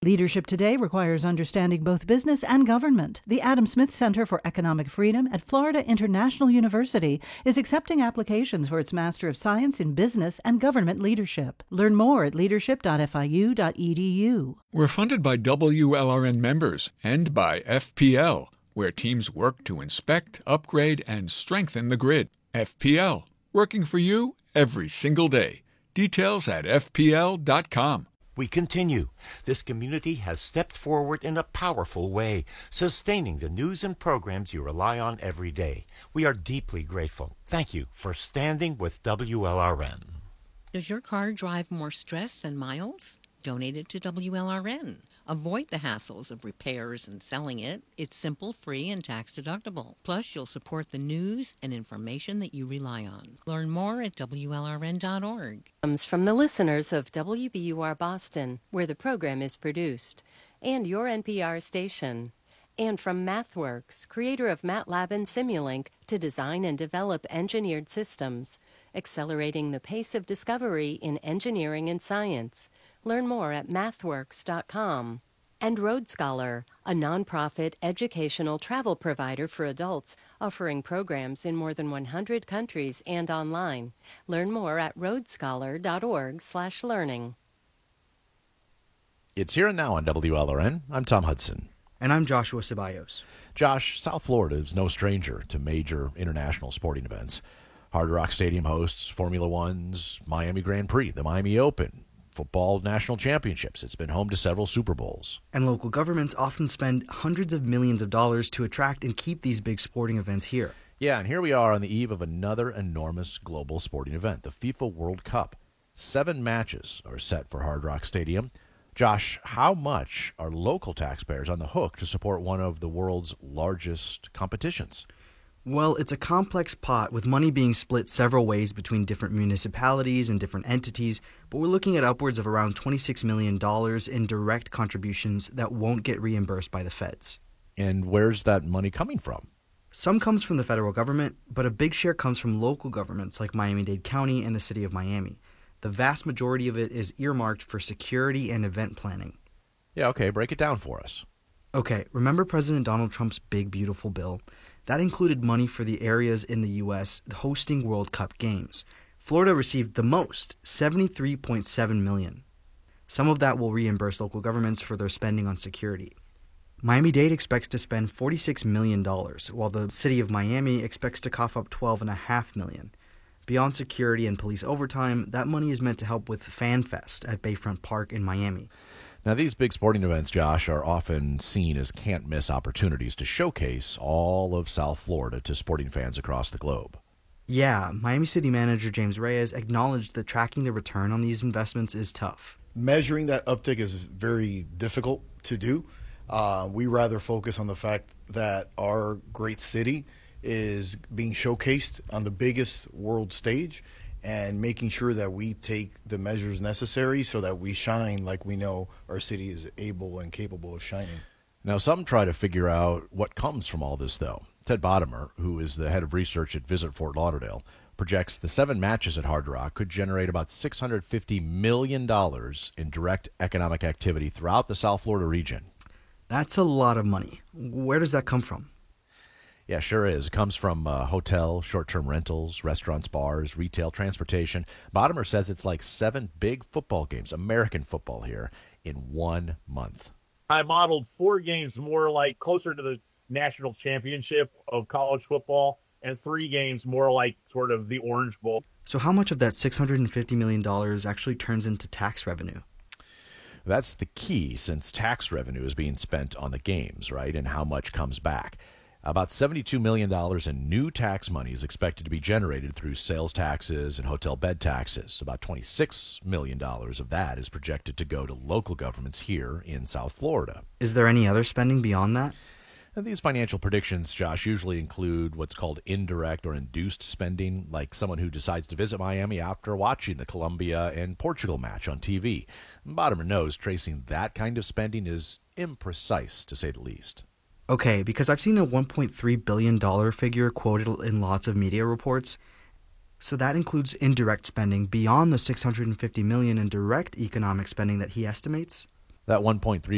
Leadership today requires understanding both business and government. The Adam Smith Center for Economic Freedom at Florida International University is accepting applications for its Master of Science in Business and Government Leadership. Learn more at leadership.fiu.edu. We're funded by WLRN members and by FPL, where teams work to inspect, upgrade, and strengthen the grid. FPL, working for you every single day. Details at fpl.com. We continue. This community has stepped forward in a powerful way, sustaining the news and programs you rely on every day. We are deeply grateful. Thank you for standing with WLRN. Does your car drive more stress than miles? Donate it to WLRN. Avoid the hassles of repairs and selling it. It's simple, free, and tax-deductible. Plus, you'll support the news and information that you rely on. Learn more at WLRN.org. Comes from the listeners of WBUR Boston, where the program is produced, and your NPR station. And from MathWorks, creator of MATLAB and Simulink, to design and develop engineered systems, accelerating the pace of discovery in engineering and science. Learn more at mathworks.com. And Road Scholar, a nonprofit educational travel provider for adults, offering programs in more than 100 countries and online. Learn more at roadscholar.org/learning. It's Here and Now on WLRN. I'm Tom Hudson. And I'm Joshua Ceballos. Josh, South Florida is no stranger to major international sporting events. Hard Rock Stadium hosts Formula One's Miami Grand Prix, the Miami Open, football national championships. It's been home to several Super Bowls. And local governments often spend hundreds of millions of dollars to attract and keep these big sporting events here. Yeah, and here we are on the eve of another enormous global sporting event, the FIFA World Cup. 7 matches are set for Hard Rock Stadium. Josh, how much are local taxpayers on the hook to support one of the world's largest competitions? Well, it's a complex pot with money being split several ways between different municipalities and different entities, but we're looking at upwards of around $26 million in direct contributions that won't get reimbursed by the feds. And where's that money coming from? Some comes from the federal government, but a big share comes from local governments like Miami-Dade County and the city of Miami. The vast majority of it is earmarked for security and event planning. Yeah, okay, break it down for us. Okay, remember President Donald Trump's Big Beautiful Bill? That included money for the areas in the U.S. hosting World Cup games. Florida received the most, $73.7 million. Some of that will reimburse local governments for their spending on security. Miami-Dade expects to spend $46 million, while the city of Miami expects to cough up $12.5 million. Beyond security and police overtime, that money is meant to help with Fan Fest at Bayfront Park in Miami. Now, these big sporting events, Josh, are often seen as can't-miss opportunities to showcase all of South Florida to sporting fans across the globe. Yeah, Miami City Manager James Reyes acknowledged that tracking the return on these investments is tough. Measuring that uptick is very difficult to do. We rather focus on the fact that our great city is being showcased on the biggest world stage and making sure that we take the measures necessary so that we shine like we know our city is able and capable of shining. Now, some try to figure out what comes from all this, though. Ted Bottomer, who is the head of research at Visit Fort Lauderdale, projects the 7 matches at Hard Rock could generate about $650 million in direct economic activity throughout the South Florida region. That's a lot of money. Where does that come from? Yeah, sure is. It comes from hotel, short-term rentals, restaurants, bars, retail, transportation. Bottomer says it's like 7 big football games, American football here, in 1 month. I modeled 4 games more like closer to the national championship of college football and 3 games more like sort of the Orange Bowl. So how much of that $650 million actually turns into tax revenue? That's the key, since tax revenue is being spent on the games, right, and how much comes back. About $72 million in new tax money is expected to be generated through sales taxes and hotel bed taxes. About $26 million of that is projected to go to local governments here in South Florida. Is there any other spending beyond that? And these financial predictions, Josh, usually include what's called indirect or induced spending, like someone who decides to visit Miami after watching the Colombia and Portugal match on TV. Bottomer knows tracing that kind of spending is imprecise, to say the least. Okay, because I've seen a $1.3 billion figure quoted in lots of media reports. So that includes indirect spending beyond the $650 million in direct economic spending that he estimates? That $1.3